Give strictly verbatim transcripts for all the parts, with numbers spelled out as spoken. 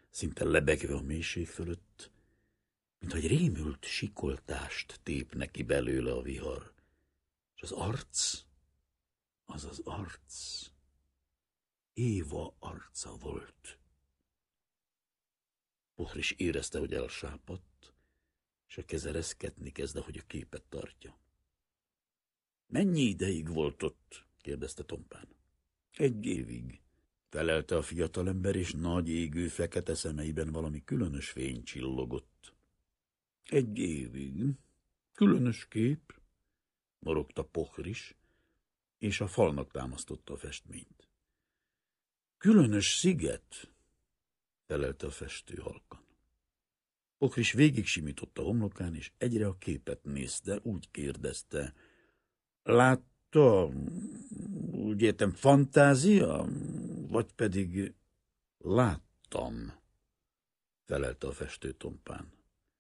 szinte lebegve a mélység fölött, mintha egy rémült sikoltást tép neki belőle a vihar. És az arc, az az arc, Éva arca volt. Pohris érezte, hogy elsápadt, és a keze reszketni kezd, ahogy a képet tartja. Mennyi ideig volt ott? Kérdezte tompán. Egy évig, felelte a fiatalember, és nagy égő fekete szemeiben valami különös fény csillogott. Egy évig? Különös kép? Morogta Pohris, és a falnak támasztotta a festményt. Különös sziget? Felelte a festő halkan. Pohris végig simította homlokán, és egyre a képet nézte, úgy kérdezte. Látta, úgy értem, fantázia, vagy pedig láttam, felelte a festő tompán.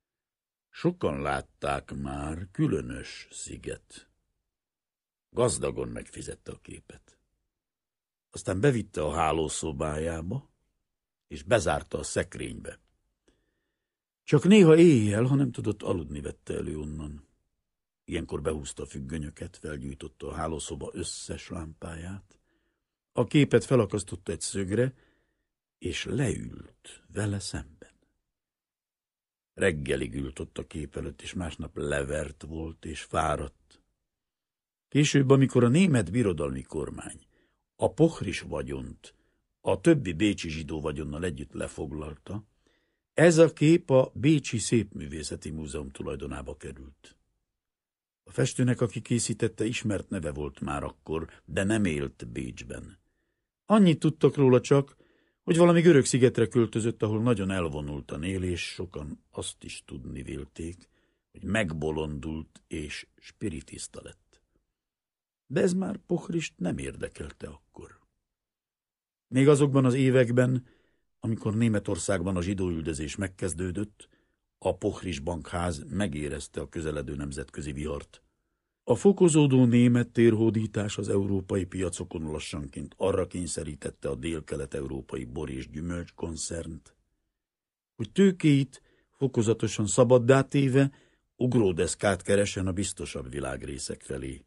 Sokan látták már, különös sziget. Gazdagon megfizette a képet. Aztán bevitte a hálószobájába, és bezárta a szekrénybe. Csak néha éjjel, ha nem tudott aludni, vette elő onnan. Ilyenkor behúzta a függönyöket, felgyújtotta a hálószoba összes lámpáját, a képet felakasztotta egy szögre, és leült vele szemben. Reggelig ült ott a kép előtt, és másnap levert volt és fáradt. Később, amikor a német birodalmi kormány a Pohris vagyont a többi bécsi zsidó vagyonnal együtt lefoglalta, ez a kép a Bécsi Szépművészeti Múzeum tulajdonába került. A festőnek, aki készítette, ismert neve volt már akkor, de nem élt Bécsben. Annyit tudtak róla csak, hogy valami görög szigetre költözött, ahol nagyon elvonultan él, és sokan azt is tudni vélték, hogy megbolondult és spiritista lett. De ez már Pohrist nem érdekelte akkor. Még azokban az években, amikor Németországban a zsidóüldözés megkezdődött, a Pohris bankház megérezte a közeledő nemzetközi vihart. A fokozódó német térhódítás az európai piacokon lassanként arra kényszerítette a dél-kelet-európai bor- és gyümölcskoncernt, hogy tőkéit fokozatosan szabaddá téve ugródeszkát keresen a biztosabb világrészek felé.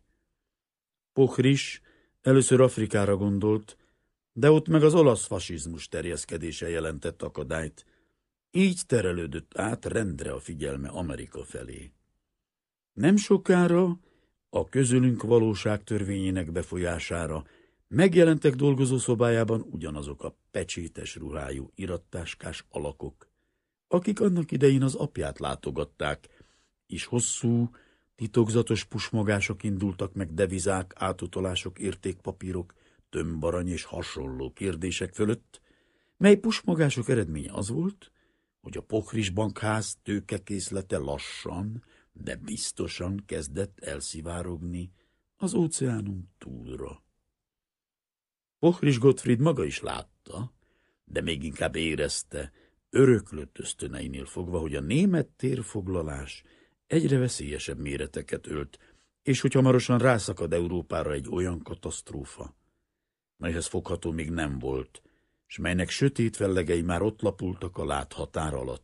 Pohris először Afrikára gondolt, de ott meg az olasz fasizmus terjeszkedése jelentett akadályt, így terelődött át rendre a figyelme Amerika felé. Nem sokára, a közülünk valóság törvényének befolyására megjelentek dolgozószobájában ugyanazok a pecsétes ruhájú irattáskás alakok, akik annak idején az apját látogatták, és hosszú, titokzatos pusmogások indultak meg devizák, átutalások, értékpapírok, tömbarany és hasonló kérdések fölött, mely pusmogások eredménye az volt, hogy a Pohris bankház tőkekészlete lassan, de biztosan kezdett elszivárogni az óceánon túlra. Pohris Gottfried maga is látta, de még inkább érezte, öröklött ösztöneinél fogva, hogy a német térfoglalás egyre veszélyesebb méreteket ölt, és hogy hamarosan rászakad Európára egy olyan katasztrófa, melyhez fogható még nem volt, s melynek sötét fellegei már ott lapultak a láthatár alatt.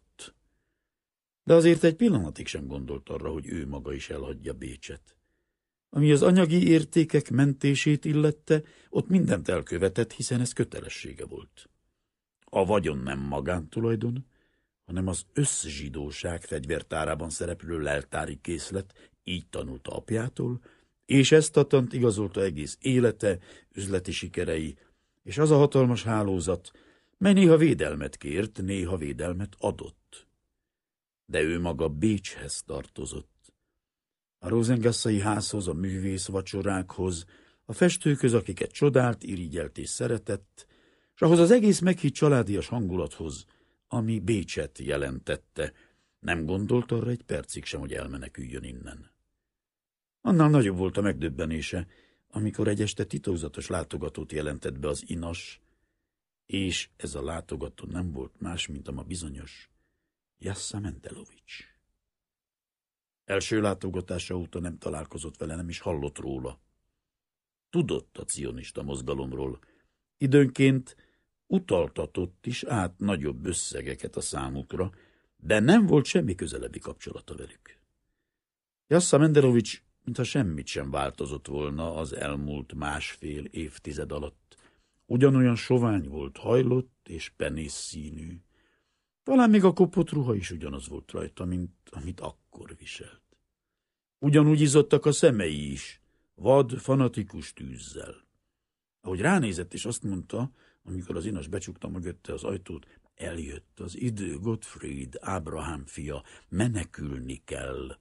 De azért egy pillanatig sem gondolt arra, hogy ő maga is elhagyja Bécset. Ami az anyagi értékek mentését illette, ott mindent elkövetett, hiszen ez kötelessége volt. A vagyon nem magántulajdon, hanem az összzsidóság fegyvertárában szereplő leltári készlet, így tanulta apjától, és ezt a tant igazolta egész élete, üzleti sikerei, és az a hatalmas hálózat, mely néha védelmet kért, néha védelmet adott. De ő maga Bécshez tartozott. A Rosengasszai házhoz, a művész vacsorákhoz, a festőkhöz, akiket csodált, irigyelt és szeretett, és ahhoz az egész meghitt családias hangulathoz, ami Bécset jelentette, nem gondolt arra egy percig sem, hogy elmeneküljön innen. Annál nagyobb volt a megdöbbenése, amikor egy este titokzatos látogatót jelentett be az inas, és ez a látogató nem volt más, mint a bizonyos Jassa Mendelovics. Első látogatása óta nem találkozott vele, nem is hallott róla. Tudott a cionista mozgalomról. Időnként utaltatott is át nagyobb összegeket a számukra, de nem volt semmi közelebbi kapcsolata velük. Jassza Mendelovics, mintha semmit sem változott volna az elmúlt másfél évtized alatt. Ugyanolyan sovány volt, hajlott és penész színű. Talán még a kopott ruha is ugyanaz volt rajta, mint amit akkor viselt. Ugyanúgy izzadtak a szemei is, vad, fanatikus tűzzel. Ahogy ránézett és azt mondta, amikor az inas becsukta mögötte az ajtót, eljött az idő, Gottfried, Ábrahám fia, menekülni kell.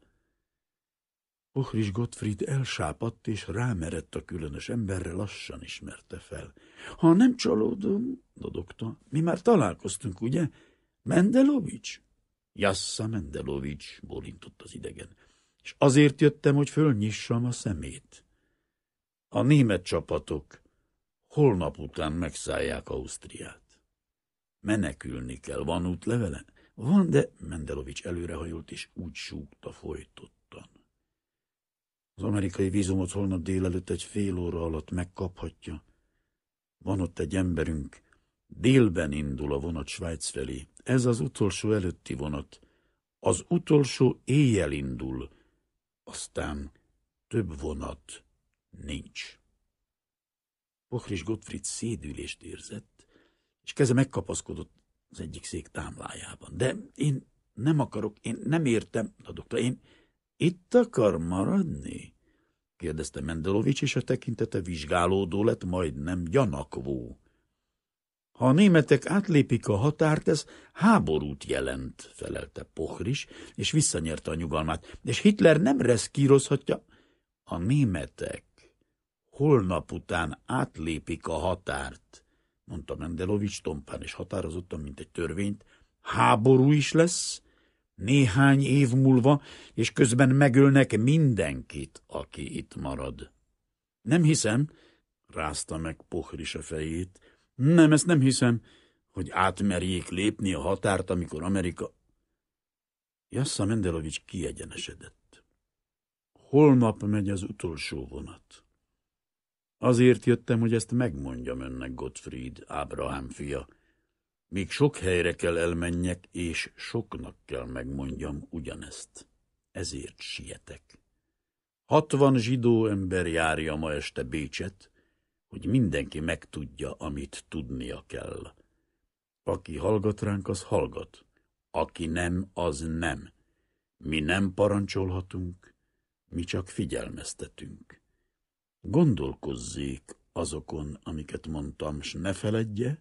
Pochris Gottfried elsápadt és rámerett a különös emberre, lassan ismerte fel. Ha nem csalódom, dodogta, mi már találkoztunk, ugye? Mendelovics? Jassza Mendelovics, bólintott az idegen. És azért jöttem, hogy fölnyissam a szemét. A német csapatok holnap után megszállják Ausztriát. Menekülni kell, van útlevele? Van, de Mendelovics előrehajolt és úgy súgta folytottan. Az amerikai vízumot holnap délelőtt egy fél óra alatt megkaphatja. Van ott egy emberünk, délben indul a vonat Svájc felé. Ez az utolsó előtti vonat. Az utolsó éjjel indul, aztán több vonat nincs. Pochris Gottfried szédülést érzett, és keze megkapaszkodott az egyik szék támlájában. De én nem akarok, én nem értem, dadogta, én itt akar maradni? Kérdezte Mendelovics, és a tekintete vizsgálódó lett, majdnem gyanakvó. Ha a németek átlépik a határt, ez háborút jelent, felelte Pochris, és visszanyerte a nyugalmát. És Hitler nem reszkírozhatja. A németek holnap után átlépik a határt, mondta Mendelovics tompán és határozottan, mint egy törvényt. Háború is lesz, néhány év múlva, és közben megölnek mindenkit, aki itt marad. Nem hiszem, rázta meg Pochris a fejét. Nem, ezt nem hiszem, hogy átmerjék lépni a határt, amikor Amerika... Jassza Mendelovics kiegyenesedett. Holnap megy az utolsó vonat. Azért jöttem, hogy ezt megmondjam önnek, Gottfried, Ábrahám fia. Még sok helyre kell elmenjek, és soknak kell megmondjam ugyanezt. Ezért sietek. Hatvan zsidó ember járja ma este Bécset, hogy mindenki megtudja, amit tudnia kell. Aki hallgat ránk, az hallgat. Aki nem, az nem. Mi nem parancsolhatunk, mi csak figyelmeztetünk. Gondolkozzék azokon, amiket mondtam, s ne feledje,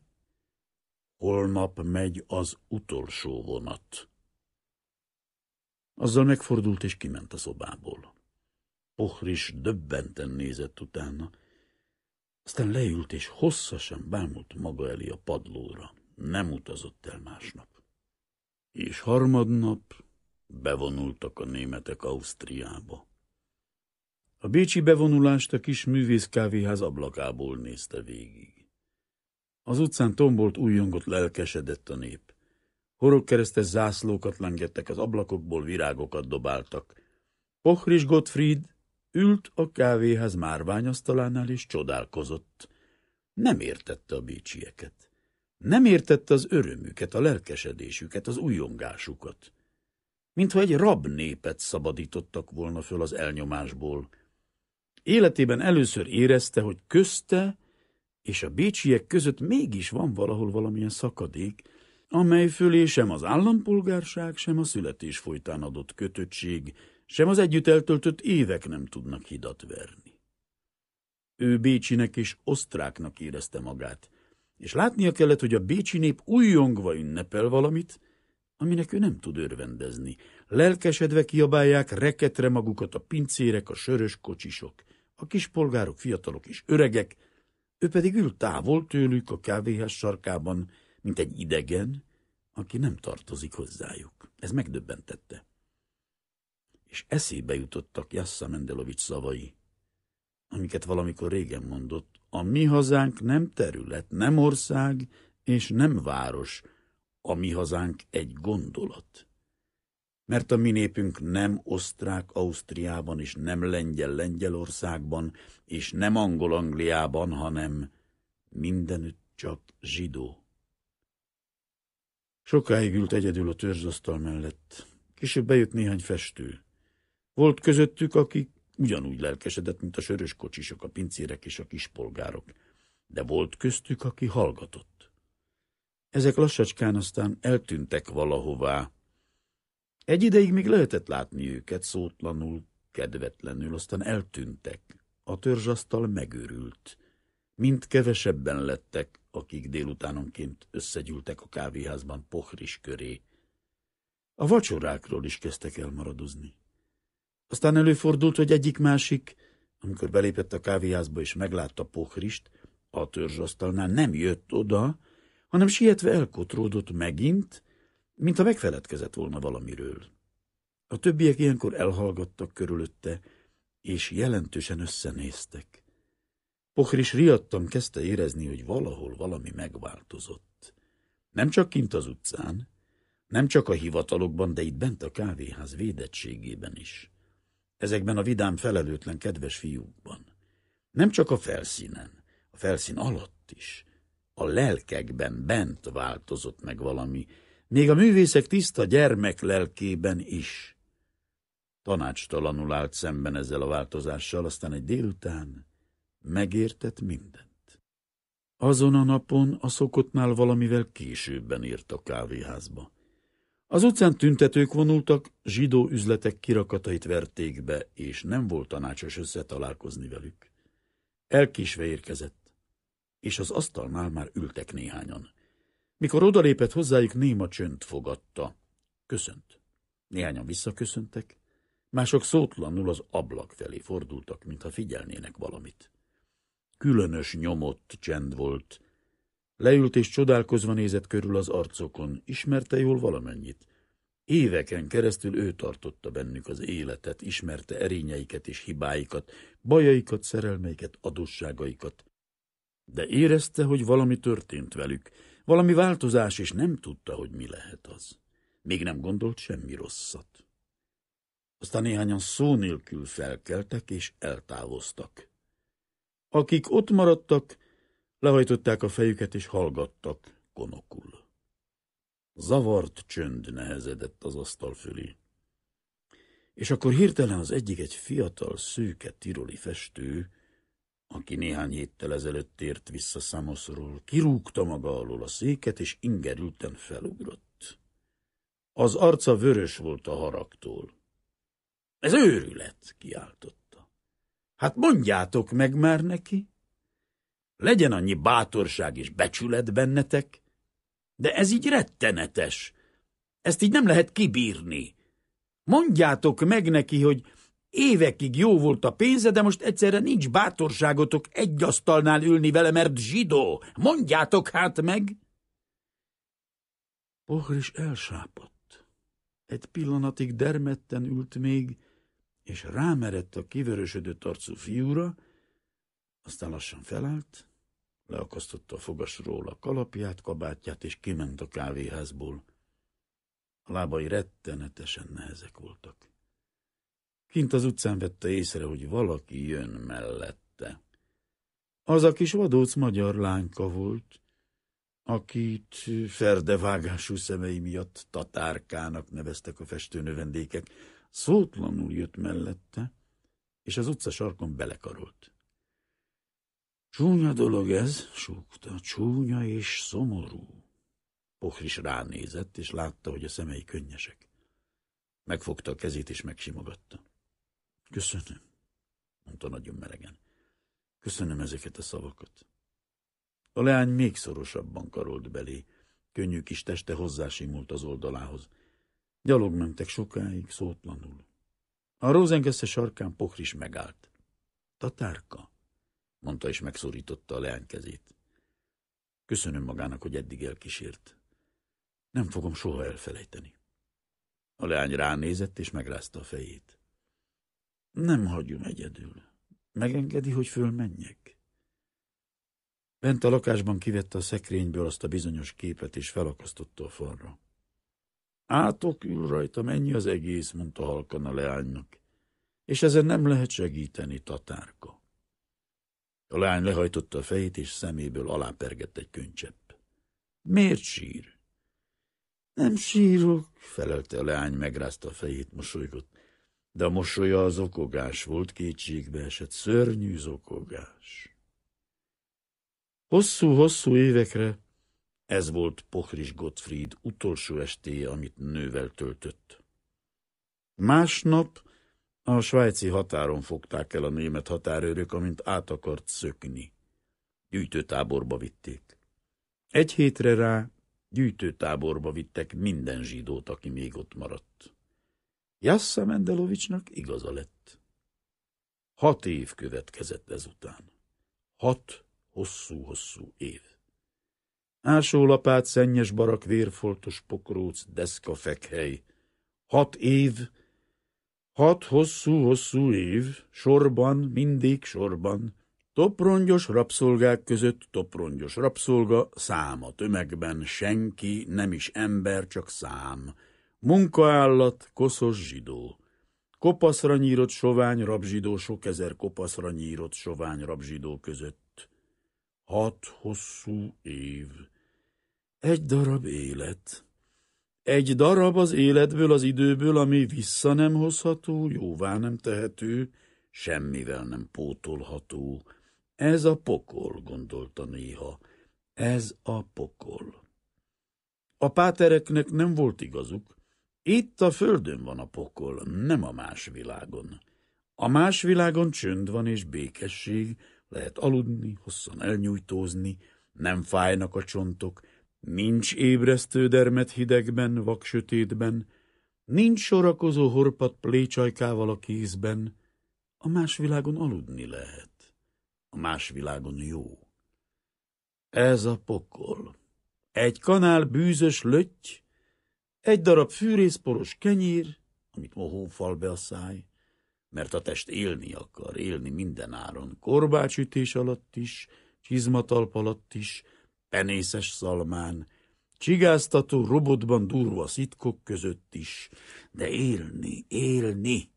holnap megy az utolsó vonat. Azzal megfordult és kiment a szobából. Pochris döbbenten nézett utána, aztán leült és hosszasan bámult maga elé a padlóra. Nem utazott el másnap. És harmadnap bevonultak a németek Ausztriába. A bécsi bevonulást a kis művészkávéház ablakából nézte végig. Az utcán tombolt, újjongott, lelkesedett a nép. Horogkeresztes zászlókat lengettek az ablakokból, virágokat dobáltak. Pochris Gottfried ült a kávéház márványasztalánál és csodálkozott. Nem értette a bécsieket. Nem értette az örömüket, a lelkesedésüket, az újjongásukat. Mintha egy rab népet szabadítottak volna föl az elnyomásból. Életében először érezte, hogy közte és a bécsiek között mégis van valahol valamilyen szakadék, amely fölé sem az állampolgárság, sem a születés folytán adott kötöttség, sem az együtt eltöltött évek nem tudnak hidat verni. Ő bécsinek és osztráknak érezte magát, és látnia kellett, hogy a bécsi nép újjongva ünnepel valamit, aminek ő nem tud örvendezni. Lelkesedve kiabálják reketre magukat a pincérek, a sörös kocsisok, a kispolgárok, fiatalok és öregek, ő pedig ül távol tőlük a kávéház sarkában, mint egy idegen, aki nem tartozik hozzájuk. Ez megdöbbentette. És eszébe jutottak Jassza Mendelovics szavai, amiket valamikor régen mondott. A mi hazánk nem terület, nem ország és nem város, a mi hazánk egy gondolat. Mert a mi népünk nem osztrák Ausztriában, és nem lengyel Lengyelországban, és nem angol Angliában, hanem mindenütt csak zsidó. Sokáig ült egyedül a törzsasztal mellett. Később bejött néhány festő. Volt közöttük, akik ugyanúgy lelkesedett, mint a sörös kocsisok, a pincérek és a kispolgárok, de volt köztük, aki hallgatott. Ezek lassacskán aztán eltűntek valahová. Egy ideig még lehetett látni őket szótlanul, kedvetlenül, aztán eltűntek. A törzsasztal megőrült. Mind kevesebben lettek, akik délutánonként összegyűltek a kávéházban Pohris köré. A vacsorákról is kezdtek elmaradozni. Aztán előfordult, hogy egyik-másik, amikor belépett a kávéházba és meglátta Pohrist, a törzsasztalnál nem jött oda, hanem sietve elkotródott megint, mintha megfeledkezett volna valamiről. A többiek ilyenkor elhallgattak körülötte, és jelentősen összenéztek. Pohris riadtan kezdte érezni, hogy valahol valami megváltozott. Nem csak kint az utcán, nem csak a hivatalokban, de itt bent a kávéház védettségében is. Ezekben a vidám, felelőtlen, kedves fiúkban. Nem csak a felszínen, a felszín alatt is. A lelkekben bent változott meg valami, még a művészek tiszta gyermek lelkében is. Tanácstalanul állt szemben ezzel a változással, aztán egy délután megértett mindent. Azon a napon a szokottnál valamivel későbben ért a kávéházba. Az utcán tüntetők vonultak, zsidó üzletek kirakatait verték be, és nem volt tanácsos összetalálkozni velük. Elkésve érkezett, és az asztalnál már ültek néhányan. Mikor odalépett hozzájuk, néma csönd fogadta. Köszönt. Néhányan visszaköszöntek, mások szótlanul az ablak felé fordultak, mintha figyelnének valamit. Különös nyomott csend volt. Leült és csodálkozva nézett körül az arcokon, ismerte jól valamennyit. Éveken keresztül ő tartotta bennük az életet, ismerte erényeiket és hibáikat, bajaikat, szerelmeiket, adósságaikat. De érezte, hogy valami történt velük, valami változás, és nem tudta, hogy mi lehet az. Még nem gondolt semmi rosszat. Aztán néhányan szó nélkül felkeltek és eltávoztak. Akik ott maradtak, lehajtották a fejüket és hallgattak konokul. Zavart csönd nehezedett az asztal fölé. És akkor hirtelen az egyik, egy fiatal, szőke tiroli festő, aki néhány héttel ezelőtt tért vissza Szamoszról, kirúgta maga alól a széket, és ingerülten felugrott. Az arca vörös volt a haragtól. Ez őrület, kiáltotta. Hát mondjátok meg már neki. Legyen annyi bátorság és becsület bennetek, de ez így rettenetes. Ezt így nem lehet kibírni. Mondjátok meg neki, hogy évekig jó volt a pénze, de most egyszerre nincs bátorságotok egy asztalnál ülni vele, mert zsidó. Mondjátok hát meg! Pohris elsápadt. Egy pillanatig dermedten ült még, és rámerett a kivörösödött arcú fiúra, aztán lassan felállt, leakasztotta a fogasról a kalapját, kabátját, és kiment a kávéházból. A lábai rettenetesen nehezek voltak. Kint az utcán vette észre, hogy valaki jön mellette. Az a kis vadóc magyar lányka volt, akit ferdevágású szemei miatt Tatárkának neveztek a festőnövendékek. Szótlanul jött mellette, és az utca sarkon belekarolt. Csúnya dolog ez, súgta, csúnya és szomorú. Pohris ránézett, és látta, hogy a szemei könnyesek. Megfogta a kezét, és megsimogatta. Köszönöm, mondta nagyon melegen. Köszönöm ezeket a szavakat. A leány még szorosabban karolt belé, könnyű kis teste hozzásimult az oldalához. Gyalog mentek sokáig, szótlanul. A Rosengasse sarkán Pohris megállt. Tatárka, mondta, és megszorította a leány kezét. Köszönöm magának, hogy eddig elkísért. Nem fogom soha elfelejteni. A leány ránézett, és megrázta a fejét. Nem hagyom egyedül. Megengedi, hogy fölmenjek? Bent a lakásban kivette a szekrényből azt a bizonyos képet, és felakasztotta a falra. Átok ül rajta, mennyi az egész, mondta halkan a leánynak. És ezen nem lehet segíteni, Tatárka. A lány lehajtotta a fejét, és szeméből alápergett egy könycsepp. Miért sír? Nem sírok, felelte a lány, megrázta a fejét, mosolygott. De a mosolya az zokogás volt, kétségbe esett, szörnyű zokogás. Hosszú-hosszú évekre ez volt Pochris Gottfried utolsó estéje, amit nővel töltött. Másnap a svájci határon fogták el a német határőrök, amint át akart szökni. Gyűjtőtáborba vitték. Egy hétre rá gyűjtőtáborba vittek minden zsidót, aki még ott maradt. Jassza Mendelovicsnak igaza lett. Hat év következett ezután. Hat hosszú-hosszú év. Ásólapát, szennyes barak, vérfoltos pokróc, deszka, fekhely. Hat év, hat hosszú-hosszú év, sorban, mindig sorban. Toprongyos rabszolgák között toprongyos rabszolga, szám a tömegben, senki, nem is ember, csak szám. Munkaállat, koszos zsidó. Kopaszra nyírott sovány rabzsidó, sok ezer kopaszra nyírott sovány rabzsidó között. Hat hosszú év. Egy darab élet. Egy darab az életből, az időből, ami vissza nem hozható, jóvá nem tehető, semmivel nem pótolható. Ez a pokol, gondolta néha. Ez a pokol. A pátereknek nem volt igazuk. Itt a földön van a pokol, nem a más világon. A más világon csönd van és békesség, lehet aludni, hosszan elnyújtózni, nem fájnak a csontok, nincs ébresztő dermed hidegben, vaksötétben, nincs sorakozó horpat plécsajkával a kézben. A más világon aludni lehet. A más világon jó. Ez a pokol. Egy kanál bűzös lötty, egy darab fűrészporos kenyér, amit mohó fal be a száj, mert a test élni akar, élni minden áron, korbácsütés alatt is, csizmatalp alatt is, penészes szalmán, csigáztató robotban durva szitkok között is, de élni, élni.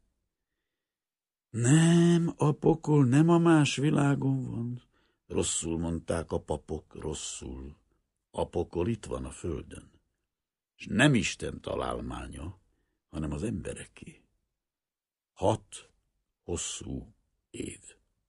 Nem, a pokol nem a más világon van. Rosszul mondták a papok, rosszul. A pokol itt van a földön. És nem Isten találmánya, hanem az embereké. Hat hosszú év.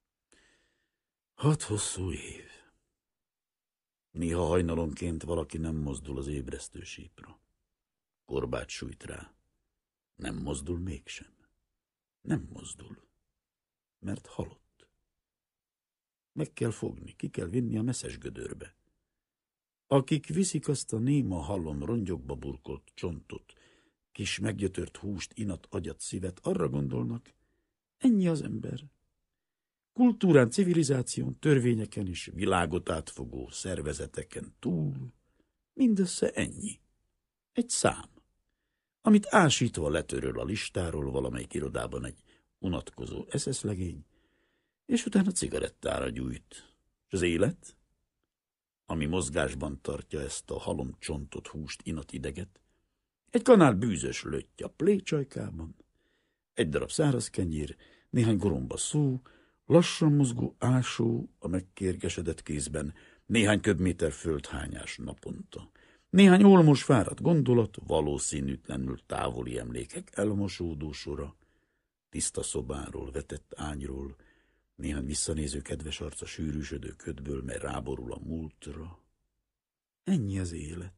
Hat hosszú év. Néha hajnalonként valaki nem mozdul az ébresztő sípra. Korbát sújt rá. Nem mozdul mégsem. Nem mozdul. Mert halott. Meg kell fogni, ki kell vinni a messzes gödörbe. Akik viszik azt a néma halom rongyokba burkolt csontot, kis meggyötört húst, inat, agyat, szívet, arra gondolnak, ennyi az ember. Kultúrán, civilizáción, törvényeken és világot átfogó szervezeteken túl mindössze ennyi. Egy szám, amit ásítva letöröl a listáról valamelyik irodában egy unatkozó es es legény, és utána cigarettára gyújt. És az élet, ami mozgásban tartja ezt a halom csontot, húst, inat, ideget, egy kanál bűzös lötty a plécsajkában, egy darab száraz kenyér, néhány goromba szó, lassan mozgó ásó a megkérgesedett kézben, néhány köbméter földhányás naponta, néhány olmos fáradt gondolat, valószínűtlenül távoli emlékek elmosódó sora, tiszta szobáról, vetett ágyról, néhány visszanéző kedves arca sűrűsödő ködből, mely ráborul a múltra. Ennyi az élet.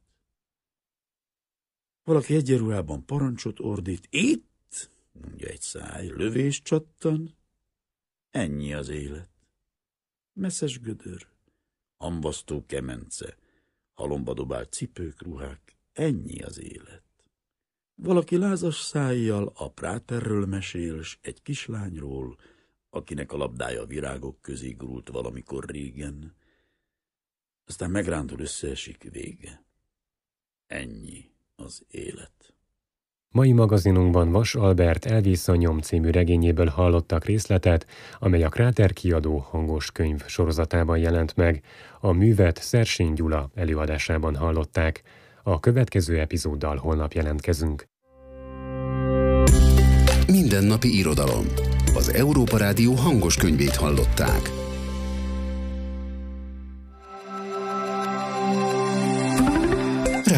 Valaki egyenruhában parancsot ordít. Itt, mondja egy száj, lövés csattan. Ennyi az élet. Messzes gödör, hamvasztó kemence, halomba dobált cipők, ruhák. Ennyi az élet. Valaki lázas szájjal a práterről mesél, s egy kislányról, akinek a labdája virágok közé gurult valamikor régen, aztán megrándul, összeesik, vége. Ennyi az élet. Mai magazinunkban Vas Albert Elvész a nyom című regényéből hallottak részletet, amely a Kráter kiadó hangos könyv sorozatában jelent meg. A művet Szersény Gyula előadásában hallották. A következő epizóddal holnap jelentkezünk. Mindennapi irodalom. Az Európa Rádió hangos könyvét hallották.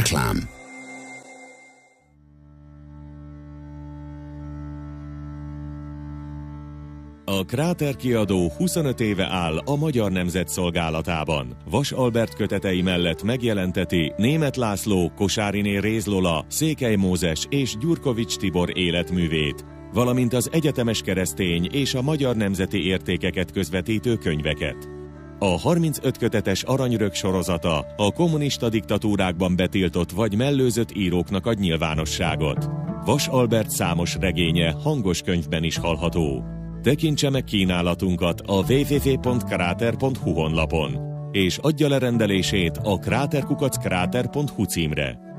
Reklám. A Kráter kiadó huszonöt éve áll a Magyar Nemzet szolgálatában. Vas Albert kötetei mellett megjelenteti Németh László, Kosáriné Réz Lola, Székely Mózes és Gyurkovics Tibor életművét, valamint az egyetemes keresztény és a magyar nemzeti értékeket közvetítő könyveket. A harmincöt kötetes Aranyrög sorozata a kommunista diktatúrákban betiltott vagy mellőzött íróknak ad nyilvánosságot. Vas Albert számos regénye hangos könyvben is hallható. Tekintse meg kínálatunkat a double-u double-u double-u pont kráter pont hu honlapon, és adja le rendelését a kráter kukac kráter pont hu címre.